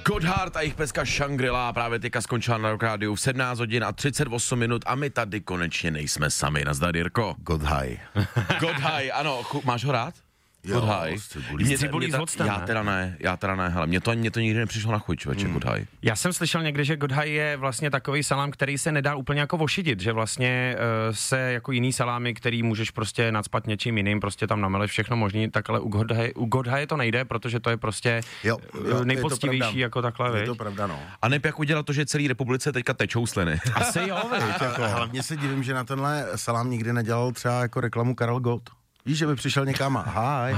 Gotthard a jejich peska Shangri-La právě teďka skončila na Rock Rádiu v 17 hodin a 38 minut a my tady konečně nejsme sami. Nazdar, Jirko. Godhaj. Godhaj, ano, máš ho rád? Godhaj. Já teda ne, hele, mně to nikdy nepřišlo na chuť, člověče, Godhaj. Já jsem slyšel někdy, že Godhaj je vlastně takový salám, který se nedá úplně jako vošidit, že vlastně se jako jiný salámy, který můžeš prostě nacpat něčím jiným, prostě tam nameleš všechno možný, tak ale u Godhaje to nejde, protože to je prostě nejpoctivější jako takhle, je to pravda, no. A neb jak udělat to, že celý republice teďka tečou sliny. Asi jo, jako. Hlavně se divím, že na tenhle salám nikdy nedělal třeba jako reklamu Karel Gott. Víš, že by přišel někam a hi.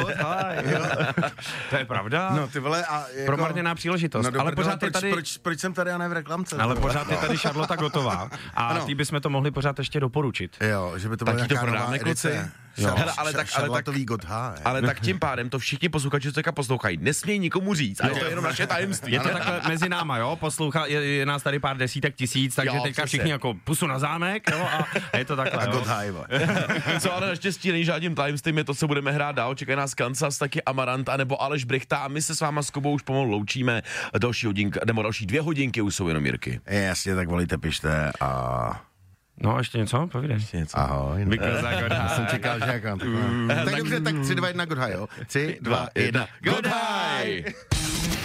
To je pravda. No ty vole a jako... Promarněná příležitost. No, ale pořád je tady... Proč jsem tady a ne v reklamce? Ale pořád je tady Charlotte Gottová. A ty bychom to mohli pořád ještě doporučit. Jo, že by to byla nějaká nová edice. Hele, ale tak tím pádem to všichni posluchači, co teďka poslouchají, nesmějí nikomu říct, a je to jenom naše tajemství. Je to takhle mezi náma, jo, je nás tady pár desítek tisíc, takže teďka všichni jako pusu na zámek, jo, a je to takhle, jo. Co ale naštěstí není žádným tajemstvím, je to, co budeme hrát dál, čekají nás Kansas, taky Amarant, nebo Aleš Brychta a my se s váma s Kubou už pomalu loučíme, další 2 hodinky už jsou jenom Jirky. Jasně, tak volíte, pište a... No, ještě něco? Povídej. Ještě něco. Ahoj. Já jsem čekal, že jako... Tak dobře, tak 3, 2, 1, Godhaj, jo? 3, 2, 1, Godhaj!